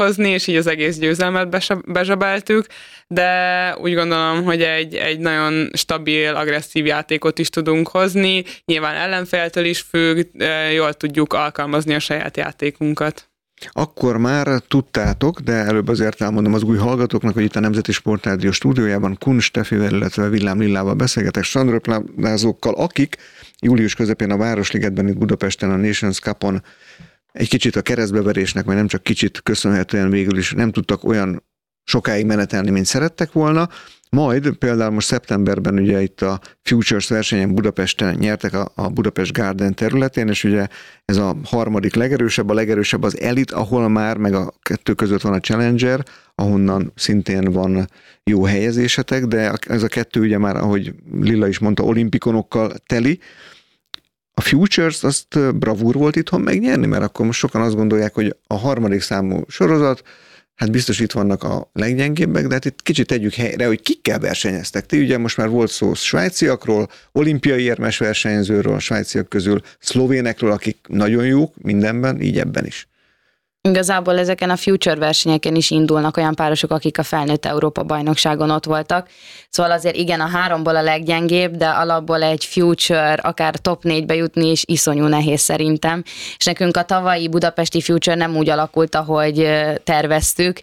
hozni, és így az egész győzelmet bezsebeltük, de úgy gondolom, hogy egy nagyon stabil, agresszív játékot is tudunk hozni, nyilván ellenféltől is függ, jól tudjuk alkalmazni a saját játékunkat. Akkor már tudtátok, de előbb azért elmondom az új hallgatóknak, hogy itt a Nemzeti Sportrádió stúdiójában Kun Steffivel, illetve Villám Lillával beszélgetek strandröplázókkal, akik július közepén a Városligetben, itt Budapesten a Nations Cupon egy kicsit a keresztbeverésnek, vagy nem csak kicsit köszönhetően végül is nem tudtak olyan sokáig menetelni, mint szerettek volna. Majd például most szeptemberben ugye itt a Futures versenyen Budapesten nyertek a Budapest Garden területén, és ugye ez a harmadik legerősebb, a legerősebb az Elite, ahol már meg a kettő között van a Challenger, ahonnan szintén van jó helyezésetek, de ez a kettő ugye már, ahogy Lilla is mondta, olimpikonokkal teli. A Futures azt bravúr volt itthon megnyerni, mert akkor most sokan azt gondolják, hogy a harmadik számú sorozat, hát biztos itt vannak a leggyengébbek, de hát itt kicsit tegyük helyre, hogy kikkel versenyeztek. Ti ugye most már volt szó svájciakról, olimpiai érmes versenyzőről, a svájciak közül szlovénekről, akik nagyon jók mindenben, így ebben is. Igazából ezeken a Future versenyeken is indulnak olyan párosok, akik a felnőtt Európa-bajnokságon ott voltak. Szóval azért igen, a háromból a leggyengébb, de alapból egy Future, akár top 4-be jutni is iszonyú nehéz szerintem. És nekünk a tavalyi budapesti Future nem úgy alakult, ahogy terveztük,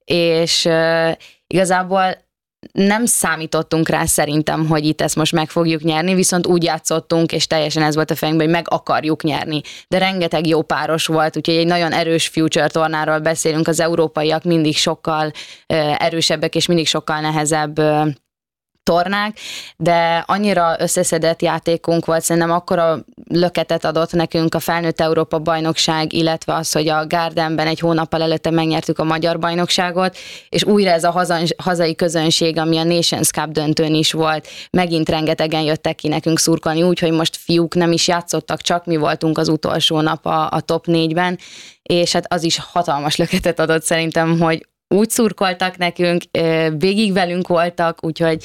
és igazából nem számítottunk rá szerintem, hogy itt ezt most meg fogjuk nyerni, viszont úgy játszottunk, és teljesen ez volt a fejünkben, hogy meg akarjuk nyerni. De rengeteg jó páros volt, úgyhogy egy nagyon erős Future tornáról beszélünk, az európaiak mindig sokkal erősebbek, és mindig sokkal nehezebb tornák, de annyira összeszedett játékunk volt, szerintem akkora löketet adott nekünk a felnőtt Európa-bajnokság, illetve az, hogy a Gardenben egy hónappal előtte megnyertük a magyar bajnokságot, és újra ez a hazai közönség, ami a Nations Cup döntőn is volt, megint rengetegen jöttek ki nekünk szurkolni, úgyhogy most fiúk nem is játszottak, csak mi voltunk az utolsó nap a top 4-ben, és hát az is hatalmas löketet adott szerintem, hogy úgy szurkoltak nekünk, végig velünk voltak, úgyhogy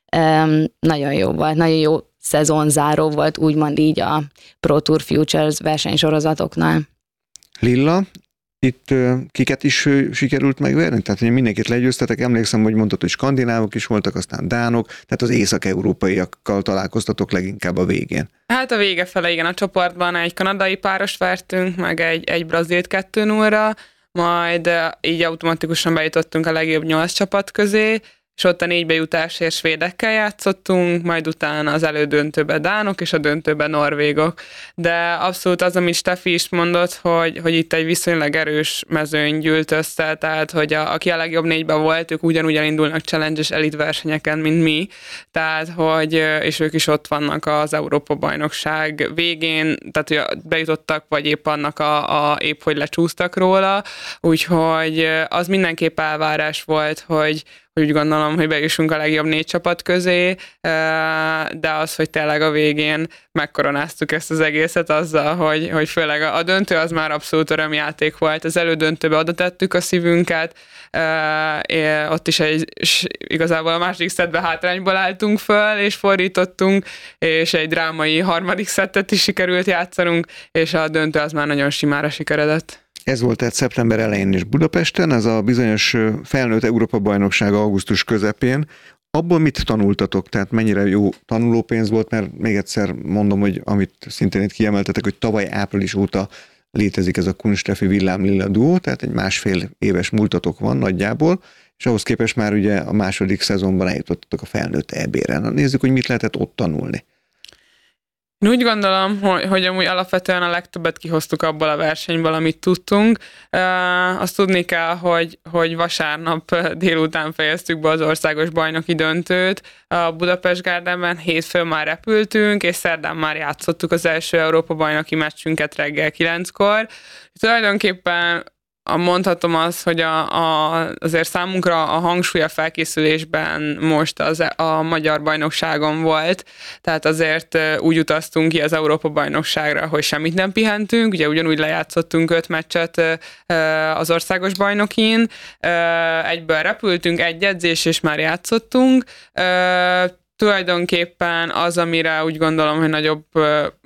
nagyon jó volt, nagyon jó szezonzáró volt, úgymond így a Pro Tour Futures versenysorozatoknál. Lilla, itt kiket is sikerült megverni? Tehát hogy mindenkit legyőztetek, emlékszem, hogy mondtad, hogy skandinávok is voltak, aztán dánok, tehát az észak-európaiakkal találkoztatok leginkább a végén. Hát a vége fele, igen, a csoportban egy kanadai párost vertünk, meg egy brazilt 2-0-ra, majd így automatikusan bejutottunk a legjobb 8 csapat közé, és ott a 4 bejutásért svédekkel játszottunk, majd utána az elődöntőben dánok, és a döntőben norvégok. De abszolút az, amit Steffi is mondott, hogy itt egy viszonylag erős mezőny gyűlt össze, tehát hogy aki a legjobb 4-ben volt, ők ugyanúgy elindulnak challenge-es elit versenyeken, mint mi, tehát hogy, és ők is ott vannak az Európa-bajnokság végén, tehát hogy bejutottak, vagy épp annak épp hogy lecsúsztak róla, úgyhogy az mindenképp elvárás volt, hogy úgy gondolom, hogy bejussunk a legjobb 4 csapat közé, de az, hogy tényleg a végén megkoronáztuk ezt az egészet azzal, hogy főleg a döntő az már abszolút örömjáték volt. Az elődöntőbe oda tettük a szívünket, ott is igazából a második szettben hátrányból álltunk föl, és fordítottunk, és egy drámai harmadik szettet is sikerült játszanunk, és a döntő az már nagyon simára sikeredett. Ez volt tehát szeptember elején is Budapesten, ez a bizonyos felnőtt Európa-bajnokság augusztus közepén. Abból mit tanultatok? Tehát mennyire jó tanulópénz volt, mert még egyszer mondom, hogy amit szintén itt kiemeltetek, hogy tavaly április óta létezik ez a Kun Steffi Villám Lilla duó, tehát egy 1,5 éves múltatok van nagyjából, és ahhoz képest már ugye a második szezonban eljutottatok a felnőtt EB-re. Na, nézzük, hogy mit lehetett ott tanulni. Én úgy gondolom, hogy amúgy alapvetően a legtöbbet kihoztuk abból a versenyből, amit tudtunk. Azt tudni kell, hogy vasárnap délután fejeztük be az országos bajnoki döntőt a Budapest Gardenben, hétfőn már repültünk, és szerdán már játszottuk az első Európa-bajnoki meccsünket reggel 9-kor. Tulajdonképpen mondhatom azt, hogy azért számunkra a hangsúly a felkészülésben most a magyar bajnokságon volt, tehát azért úgy utaztunk ki az Európa-bajnokságra, hogy semmit nem pihentünk, ugye ugyanúgy lejátszottunk 5 meccset az országos bajnokin, egyből repültünk, egy edzés, és már játszottunk. Tulajdonképpen az, amire úgy gondolom, hogy nagyobb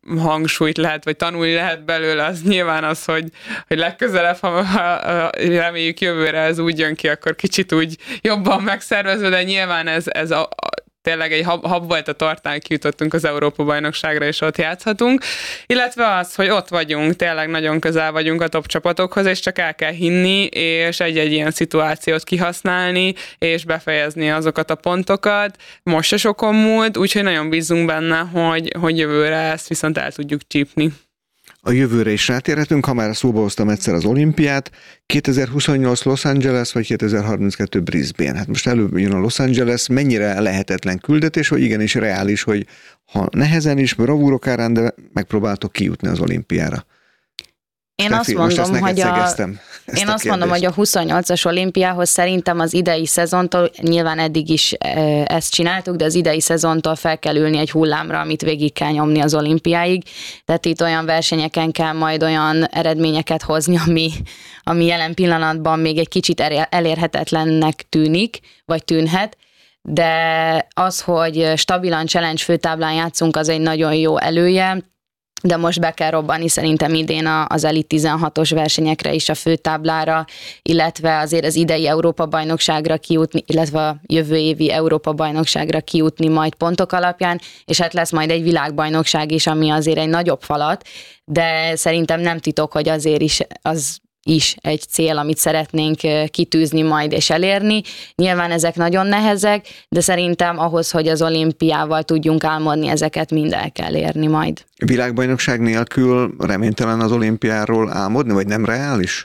hangsúlyt lehet, vagy tanulni lehet belőle, az nyilván az, hogy legközelebb, ha reméljük jövőre ez úgy jön ki, akkor kicsit úgy jobban megszervezve, de nyilván ez tényleg egy hab volt a tortán, kijutottunk az Európa-bajnokságra, és ott játszhatunk. Illetve az, hogy ott vagyunk, tényleg nagyon közel vagyunk a top csapatokhoz, és csak el kell hinni, és egy-egy ilyen szituációt kihasználni, és befejezni azokat a pontokat. Most se sokon múlt, úgyhogy nagyon bízunk benne, hogy jövőre ezt viszont el tudjuk csípni. A jövőre is rátérhetünk, ha már szóba hoztam egyszer az olimpiát. 2028 Los Angeles, vagy 2032 Brisbane? Hát most előbb jön a Los Angeles, mennyire lehetetlen küldetés, hogy igenis reális, hogy ha nehezen is, bravúrok árán, de megpróbáltok kijutni az olimpiára. Én azt mondom, hogy a 28-as olimpiához szerintem az idei szezontól, nyilván eddig is ezt csináltuk, de az idei szezontól fel kell ülni egy hullámra, amit végig kell nyomni az olimpiáig. Tehát itt olyan versenyeken kell majd olyan eredményeket hozni, ami jelen pillanatban még egy kicsit elérhetetlennek tűnik, vagy tűnhet. De az, hogy stabilan challenge főtáblán játszunk, az egy nagyon jó elője, de most be kell robbani szerintem idén az Elite 16-os versenyekre is a főtáblára, illetve azért az idei Európa-bajnokságra kijutni, illetve a jövő évi Európa-bajnokságra kijutni majd pontok alapján, és hát lesz majd egy világbajnokság is, ami azért egy nagyobb falat, de szerintem nem titok, hogy azért is egy cél, amit szeretnénk kitűzni majd és elérni. Nyilván ezek nagyon nehezek, de szerintem ahhoz, hogy az olimpiával tudjunk álmodni, ezeket mind el kell érni majd. Világbajnokság nélkül reménytelen az olimpiáról álmodni, vagy nem reális?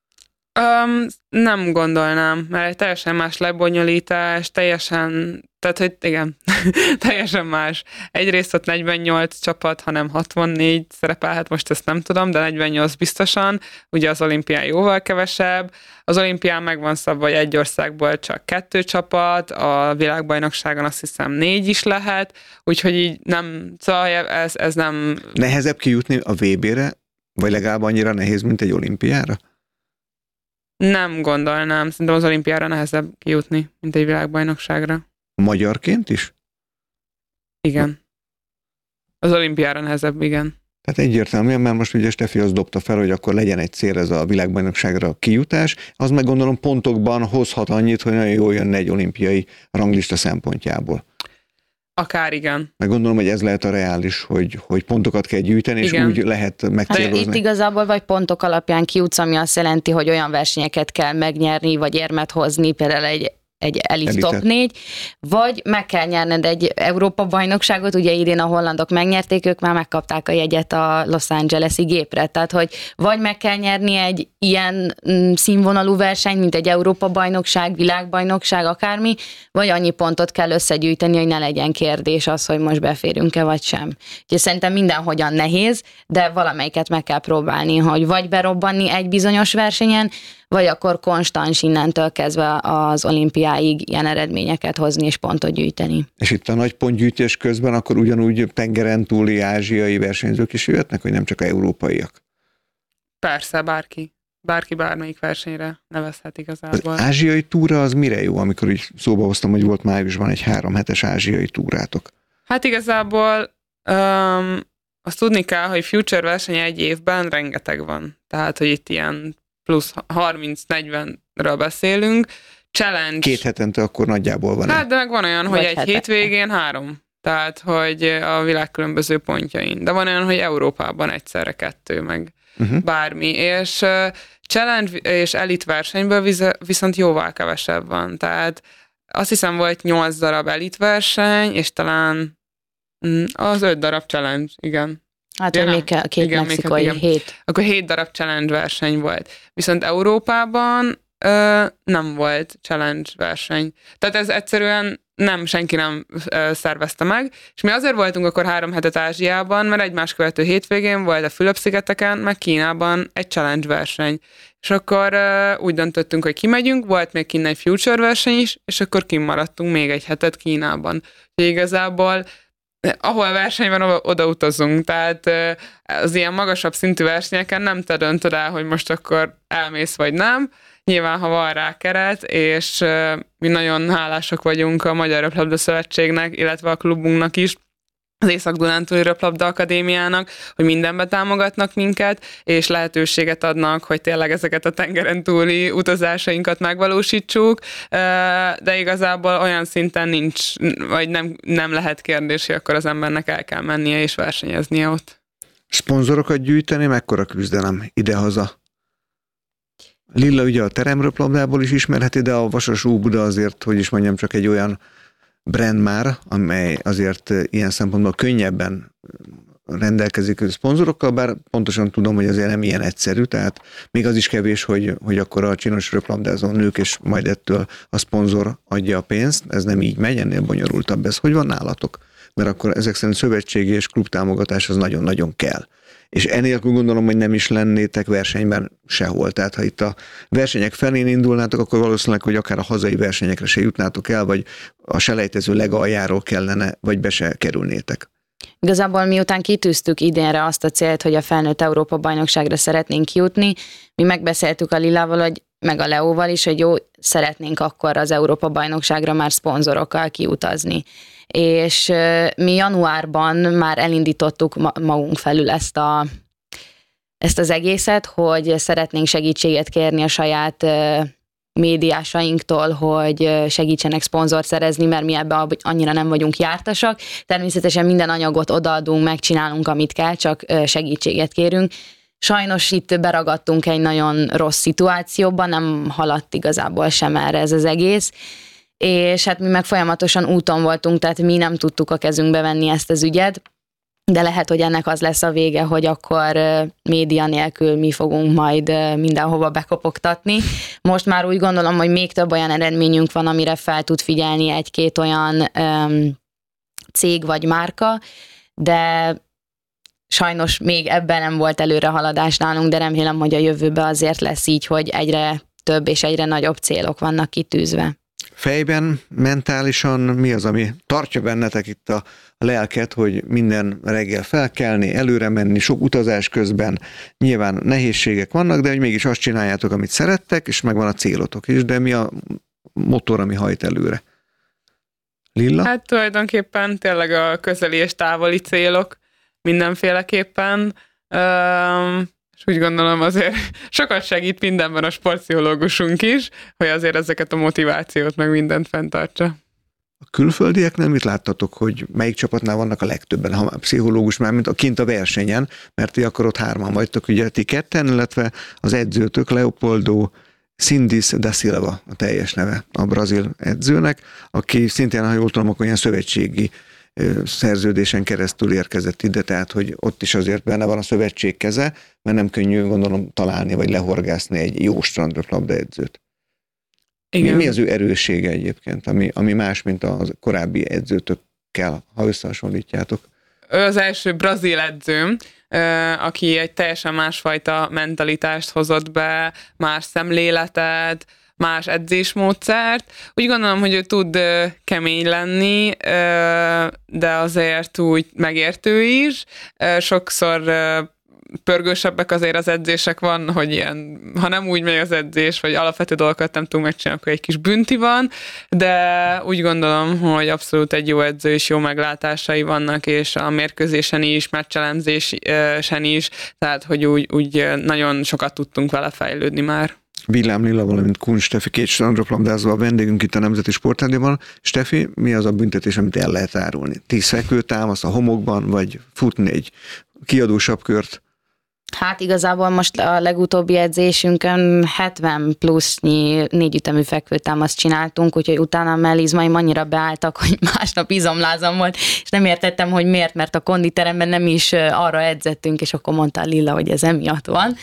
Nem gondolnám, mert egy teljesen más lebonyolítás, tehát hogy igen, teljesen más. Egyrészt ott 48 csapat, hanem 64 szerepelhet, most ezt nem tudom, de 48 biztosan, ugye az olimpián jóval kevesebb. Az olimpián meg van szabva, hogy egy országból csak 2 csapat, a világbajnokságon azt hiszem 4 is lehet, úgyhogy így nem, szóval ez nem... Nehezebb kijutni a VB-re, vagy legalább annyira nehéz, mint egy olimpiára? Nem gondolnám. Szerintem az olimpiára nehezebb kijutni, mint egy világbajnokságra. Magyarként is? Igen. Az olimpiára nehezebb, igen. Tehát egyértelműen, mert most ugye Steffi azt dobta fel, hogy akkor legyen egy cél ez a világbajnokságra a kijutás, az meg gondolom pontokban hozhat annyit, hogy nagyon jól jönne egy olimpiai ranglista szempontjából. Akár igen. Meg gondolom, hogy ez lehet a reális, hogy pontokat kell gyűjteni, igen. És úgy lehet megcélozni. Itt igazából vagy pontok alapján kijutsz, ami azt jelenti, hogy olyan versenyeket kell megnyerni, vagy érmet hozni, például egy elit top 4, vagy meg kell nyerned egy Európa-bajnokságot, ugye idén a hollandok megnyerték, ők már megkapták a jegyet a Los Angeles-i gépre, tehát hogy vagy meg kell nyerni egy ilyen színvonalú versenyt, mint egy Európa-bajnokság, világbajnokság, akármi, vagy annyi pontot kell összegyűjteni, hogy ne legyen kérdés az, hogy most beférünk-e vagy sem. Úgyhogy szerintem mindenhogyan nehéz, de valamelyiket meg kell próbálni, hogy vagy berobbanni egy bizonyos versenyen, vagy akkor konstans innentől kezdve az olimpiáig ilyen eredményeket hozni és pontot gyűjteni. És itt a nagy pontgyűjtés közben akkor ugyanúgy tengeren túli ázsiai versenyzők is jöhetnek, vagy nem csak európaiak? Persze, bárki bármelyik versenyre nevezhet igazából. Az ázsiai túra az mire jó, amikor így szóba hoztam, hogy volt májusban egy 3 hetes ázsiai túrátok? Hát igazából azt tudni kell, hogy future verseny egy évben rengeteg van. Tehát, hogy itt ilyen plusz 30-40-ről beszélünk. Challenge. 2 hetente akkor nagyjából van. Hát, de meg van olyan, hogy egy hétvégén 3. Tehát, hogy a világ különböző pontjain. De van olyan, hogy Európában egyszerre 2, meg bármi. És challenge és elit versenyből viszont jóval kevesebb van. Tehát azt hiszem volt 8 darab elit verseny, és talán az 5 darab challenge, igen. Hát még két mexikai 7. Akkor 7 darab challenge verseny volt. Viszont Európában nem volt challenge verseny. Tehát ez egyszerűen senki nem szervezte meg, és mi azért voltunk akkor 3 hetet Ázsiában, mert egymás követő hétvégén volt a Fülöp-szigeteken, meg Kínában egy challenge verseny. És akkor úgy döntöttünk, hogy kimegyünk, volt még kinn egy future verseny is, és akkor kimaradtunk még egy hetet Kínában. Úgyhogy igazából ahol verseny van, oda utazunk, tehát az ilyen magasabb szintű versenyeken nem te döntöd el, hogy most akkor elmész vagy nem. Nyilván, ha van rá keret, és mi nagyon hálásak vagyunk a Magyar Röplabda Szövetségnek, illetve a klubunknak is, az Észak-Dunántúli Röplabda Akadémiának, hogy mindenbe támogatnak minket, és lehetőséget adnak, hogy tényleg ezeket a tengeren túli utazásainkat megvalósítsuk, de igazából olyan szinten nincs, vagy nem lehet kérdés, hogy akkor az embernek el kell mennie és versenyeznie ott. Szponzorokat gyűjteni, mekkora küzdelem idehaza? Lilla ugye a teremröplabdából is ismerheti, de a Vasas Óbuda azért, hogy is mondjam, csak egy olyan brand már, amely azért ilyen szempontból könnyebben rendelkezik a szponzorokkal, bár pontosan tudom, hogy azért nem ilyen egyszerű, tehát még az is kevés, hogy akkor a csinos röplabdázó nők, és majd ettől a szponzor adja a pénzt, ez nem így megy, ennél bonyolultabb ez. Hogy van nálatok? Mert akkor ezek szerint szövetségi és klub támogatás az nagyon-nagyon kell. És enélkül gondolom, hogy nem is lennétek versenyben sehol. Tehát ha itt a versenyek felén indulnátok, akkor valószínűleg, hogy akár a hazai versenyekre se jutnátok el, vagy a selejtező legaljáról kellene, vagy be se kerülnétek. Igazából miután kitűztük idénre azt a célt, hogy a felnőtt Európa-bajnokságra szeretnénk jutni, mi megbeszéltük a Lillával, hogy meg a Leóval is, hogy jó, szeretnénk akkor az Európa-bajnokságra már szponzorokkal kiutazni. És mi januárban már elindítottuk magunk felül ezt az egészet, hogy szeretnénk segítséget kérni a saját médiásainktól, hogy segítsenek szponzort szerezni, mert mi ebben annyira nem vagyunk jártasak. Természetesen minden anyagot odaadunk, megcsinálunk, amit kell, csak segítséget kérünk. Sajnos itt beragadtunk egy nagyon rossz szituációba, nem haladt igazából sem erre ez az egész, és hát mi meg folyamatosan úton voltunk, tehát mi nem tudtuk a kezünkbe venni ezt az ügyet, de lehet, hogy ennek az lesz a vége, hogy akkor média nélkül mi fogunk majd mindenhova bekopogtatni. Most már úgy gondolom, hogy még több olyan eredményünk van, amire fel tud figyelni egy-két olyan cég vagy márka, de sajnos még ebben nem volt előrehaladás nálunk, de remélem, hogy a jövőben azért lesz így, hogy egyre több és egyre nagyobb célok vannak kitűzve. Fejben, mentálisan mi az, ami tartja bennetek itt a lelket, hogy minden reggel felkelni, előre menni, sok utazás közben, nyilván nehézségek vannak, de hogy mégis azt csináljátok, amit szerettek, és megvan a célotok is, de mi a motor, ami hajt előre? Lilla? Hát tulajdonképpen tényleg a közeli és távoli célok mindenféleképpen, és úgy gondolom azért sokat segít mindenben a sportpszichológusunk is, hogy azért ezeket a motivációt meg mindent fenntartsa. A külföldieknél mit láttatok, hogy melyik csapatnál vannak a legtöbben, ha pszichológus már, mint kint a versenyen, mert ti akkor ott hárman vagytok, ugye ti ketten, illetve az edzőtök Leopoldo Sindis da Silva a teljes neve a brazil edzőnek, aki szintén, ha jól tudom, akkor ilyen szövetségi szerződésen keresztül érkezett ide, tehát hogy ott is azért benne van a szövetség keze, mert nem könnyű, gondolom, találni vagy lehorgászni egy jó strandröplabda edzőt. Igen. Mi az ő erőssége egyébként, ami más, mint a korábbi edzőtökkel, ha összehasonlítjátok? Ő az első brazil edzőm, aki egy teljesen másfajta mentalitást hozott be, más szemléletet, más edzésmódszert. Úgy gondolom, hogy ő tud kemény lenni, de azért úgy megértő is. Sokszor pörgősebbek azért az edzések van, hogy ilyen, ha nem úgy megy az edzés, vagy alapvető dolgokat nem tudunk megcsinálni, akkor egy kis bünti van, de úgy gondolom, hogy abszolút egy jó edző és jó meglátásai vannak, és a mérkőzésen is, meccselemzésen is, tehát hogy úgy nagyon sokat tudtunk vele fejlődni már. Villám Lilla, valamint Kun Stefi, két strandröplabdázó a vendégünk itt a Nemzeti Sportrádióban. Stefi, mi az a büntetés, amit el lehet árulni? 10 fekvőtámasz a homokban, vagy futni egy kiadósabb kört? Hát igazából most a legutóbbi edzésünkön 70 plusznyi 4 ütemű fekvőtámaszt csináltunk, úgyhogy utána a mellizmaim annyira beálltak, hogy másnap izomlázam volt, és nem értettem, hogy miért, mert a konditeremben nem is arra edzettünk, és akkor mondta Lilla, hogy ez emiatt van.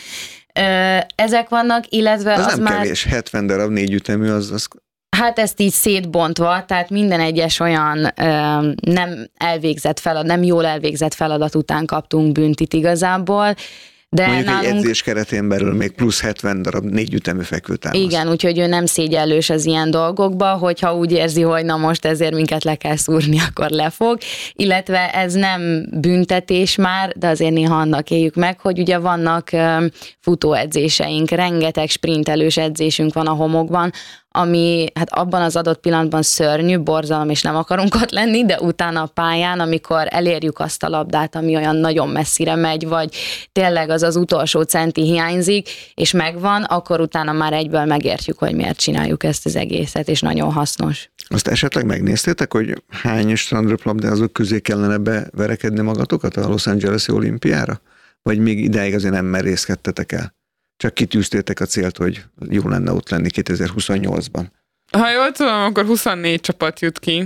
Ezek vannak, illetve az nem már... kevés, 70 darab 4 ütemű, az... Hát ezt így szétbontva, tehát minden egyes olyan nem elvégzett feladat, nem jól elvégzett feladat után kaptunk büntit igazából. De mondjuk nálunk... egy edzés keretén belül még plusz 70 darab 4 ütemű fekvőtámasz. Igen, úgyhogy ő nem szégyellős az ilyen dolgokba, hogyha úgy érzi, hogy na most ezért minket le kell szúrni, akkor lefog. Illetve ez nem büntetés már, de azért néha annak éljük meg, hogy ugye vannak futóedzéseink, rengeteg sprintelős edzésünk van a homokban, ami hát abban az adott pillanatban szörnyű, borzalom, és nem akarunk ott lenni, de utána a pályán, amikor elérjük azt a labdát, ami olyan nagyon messzire megy, vagy tényleg az az utolsó centi hiányzik, és megvan, akkor utána már egyből megértjük, hogy miért csináljuk ezt az egészet, és nagyon hasznos. Azt esetleg megnéztétek, hogy hány strandröplabdázók közé kellene beverekedni magatokat a Los Angeles-i olimpiára? Vagy még ideig azért nem merészkedtetek el? Csak kitűztétek a célt, hogy jó lenne ott lenni 2028-ban. Ha jól tudom, akkor 24 csapat jut ki.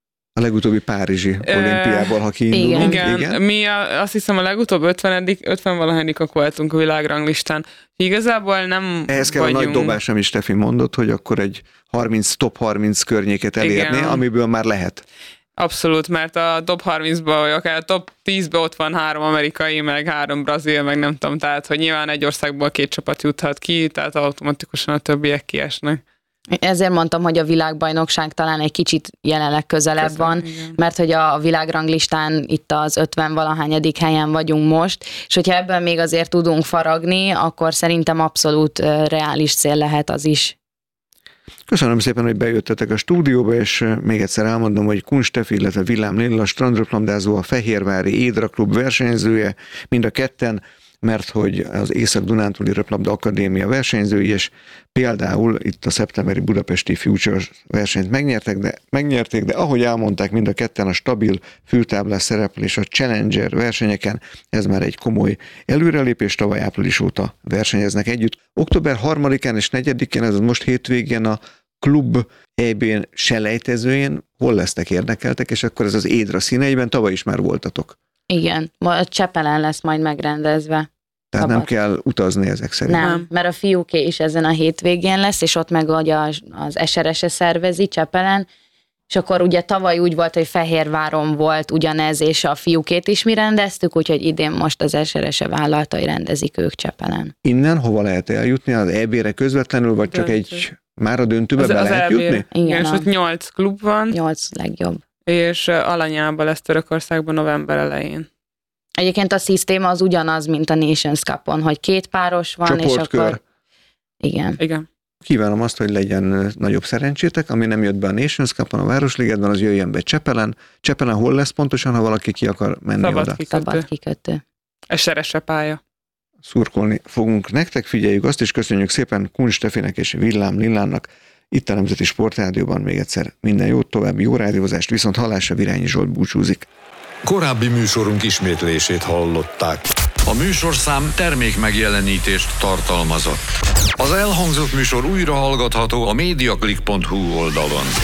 A legutóbbi párizsi olimpiából, ha kiindulunk. Igen. Mi azt hiszem a legutóbb 50 valahányikak voltunk a világranglistán. Igazából nem ehhez kell vagyunk. A nagy dobás, amit Steffi mondott, hogy akkor egy top 30 környéket elérni, igen, amiből már lehet. Abszolút, mert a top 30-ban, vagy akár a top 10-ben ott van 3 amerikai, meg 3 brazil, meg nem tudom, tehát hogy nyilván egy országból 2 csapat juthat ki, tehát automatikusan a többiek kiesnek. Ezért mondtam, hogy a világbajnokság talán egy kicsit jelenleg közelebb van, igen. Mert hogy a világranglistán itt az 50-valahányadik helyen vagyunk most, és hogyha ebből még azért tudunk faragni, akkor szerintem abszolút reális cél lehet az is. Köszönöm szépen, hogy bejöttetek a stúdióba, és még egyszer elmondom, hogy Kun Steffi, illetve Villám Lilla strandröplabdázó, a Fehérvári Édra Klub versenyzője, mind a ketten, mert hogy az Észak-Dunántúli Röplabda Akadémia versenyzői, és például itt a szeptemberi budapesti Futures versenyt megnyerték, de ahogy elmondták mind a ketten, a stabil fültáblás szereplés a Challenger versenyeken, ez már egy komoly előrelépés, tavaly április óta versenyeznek együtt. Október 3-án és 4-én, ez most hétvégén a klub EB selejtezőjén, hol lesznek érdekeltek, és akkor ez az Édra színeiben, tavaly is már voltatok. Igen, a Csepelen lesz majd megrendezve. Tehát nem kell utazni ezek szerint. Nem, mert a fiúké is ezen a hétvégén lesz, és ott meg az SRS-e szervezi Csepelen, és akkor ugye tavaly úgy volt, hogy Fehérváron volt ugyanez, és a fiúkét is mi rendeztük, úgyhogy idén most az SRS-e vállalta, hogy rendezik ők Csepelen. Innen hova lehet eljutni? Az EB-re közvetlenül, vagy csak már a döntőbe be lehet jutni? Igen, és ott 8 klub van. 8 legjobb. És Alanyában lesz Törökországban november elején. Egyébként a szisztéma az ugyanaz, mint a Nations Cup-on, hogy 2 páros van, csoportkör. És akkor... Igen. Kívánom azt, hogy legyen nagyobb szerencsétek, ami nem jött be a Nations Cup-on, a Városligetben, az jöjjön be Csepelen. Csepelen hol lesz pontosan, ha valaki ki akar menni oda? Szabad kikötő. SRS-e pálya. Szurkolni fogunk nektek, figyeljük azt, és köszönjük szépen Kun Steffinek és Villám Lillának. Itt a Nemzeti Sportrádióban még egyszer minden jót, további jó rádiózást, viszont hallásra Virányi Zsolt búcsúzik. Korábbi műsorunk ismétlését hallották. A műsorszám termék megjelenítést tartalmazott. Az elhangzott műsor újra hallgatható a mediaclick.hu oldalon.